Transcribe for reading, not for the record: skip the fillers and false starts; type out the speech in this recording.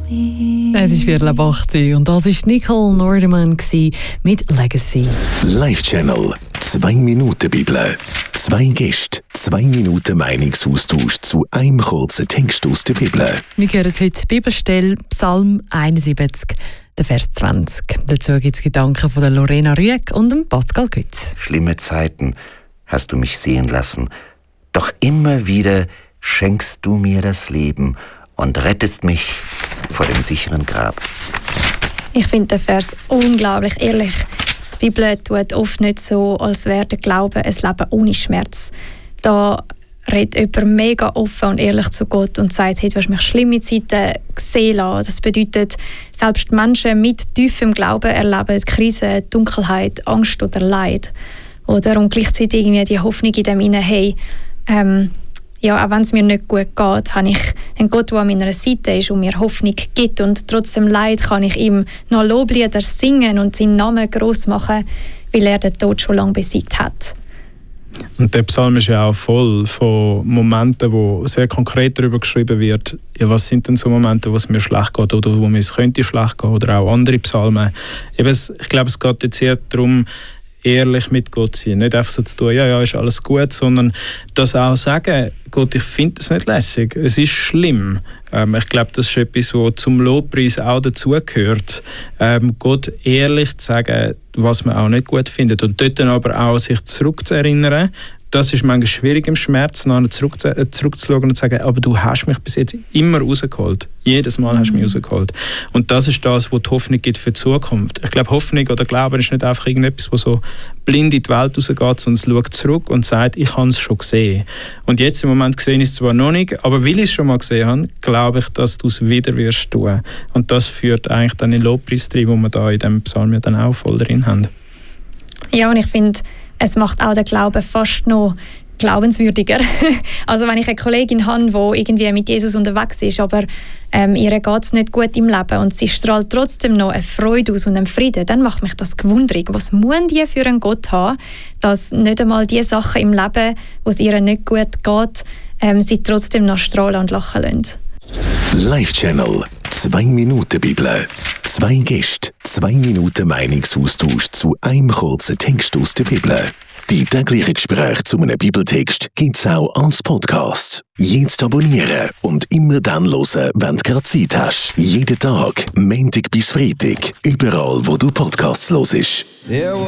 Es ist 7:18 und das war Nicole Nordeman mit Legacy. Live-Channel 2 Minuten Bibel. 2 Gäste, 2 Minuten Meinungsaustausch zu einem kurzen Text aus der Bibel. Wir hören heute die Bibelstelle Psalm 71, der Vers 20. Dazu gibt es Gedanken von der Lorena Rüegg und dem Pascal Gütz. Schlimme Zeiten hast du mich sehen lassen, doch immer wieder schenkst du mir das Leben und rettest mich vor dem sicheren Grab. Ich finde den Vers unglaublich ehrlich. Die Bibel tut oft nicht so, als wäre der Glaube ein Leben ohne Schmerz. Da redet jemand mega offen und ehrlich zu Gott und sagt, hey, du hast mich schlimme Zeiten gesehen lassen. Das bedeutet, selbst Menschen mit tiefem Glauben erleben Krisen, Dunkelheit, Angst oder Leid. Oder und gleichzeitig irgendwie die Hoffnung in dem Inne, hey, auch wenn es mir nicht gut geht, habe ich einen Gott, der an meiner Seite ist und mir Hoffnung gibt. Und trotzdem Leid kann ich ihm noch Loblieder singen und seinen Namen gross machen, weil er den Tod schon lange besiegt hat. Und der Psalm ist ja auch voll von Momenten, wo sehr konkret darüber geschrieben wird, ja, was sind denn so Momente, wo es mir schlecht geht oder wo mir es könnte schlecht gehen, oder auch andere Psalmen. Ich glaube, es geht jetzt eher darum, ehrlich mit Gott sein. Nicht einfach so zu tun, ja, ist alles gut, sondern das auch sagen, Gott, ich finde es nicht lässig, es ist schlimm. Ich glaube, das ist etwas, was zum Lobpreis auch dazugehört. Gott ehrlich zu sagen, was man auch nicht gut findet. Und dort dann aber auch sich zurückzuerinnern. Das ist manchmal schwierig im Schmerz, nachher zurückzuschauen und zu sagen, aber du hast mich bis jetzt immer rausgeholt. Jedes Mal hast du mich rausgeholt. Und das ist das, was die Hoffnung gibt für die Zukunft. Ich glaube, Hoffnung oder Glauben ist nicht einfach irgendetwas, was so blind in die Welt rausgeht, sondern es schaut zurück und sagt, ich habe es schon gesehen. Und jetzt im Moment gesehen ist es zwar noch nicht, aber weil ich es schon mal gesehen habe, glaube ich, dass du es wieder wirst tun. Und das führt eigentlich dann in den Lobpreis rein, wo wir da in diesem Psalm ja dann auch voll drin haben. Ja, und ich finde, es macht auch den Glauben fast noch glaubenswürdiger. Also wenn ich eine Kollegin habe, die irgendwie mit Jesus unterwegs ist, aber ihr geht es nicht gut im Leben und sie strahlt trotzdem noch eine Freude aus und einen Frieden, dann macht mich das gewundrig. Was muss die für einen Gott haben, dass nicht einmal die Sachen im Leben, wo es ihr nicht gut geht, sie trotzdem noch strahlen und lachen lassen. Live-Channel 2 Minuten Bibel. 2 Gäste, 2 Minuten Meinungsaustausch zu einem kurzen Text aus der Bibel. Die täglichen Gespräche zu einem Bibeltext gibt es auch als Podcast. Jetzt abonnieren und immer dann hören, wenn du gerade Zeit hast. Jeden Tag, Montag bis Freitag, überall wo du Podcasts hörst.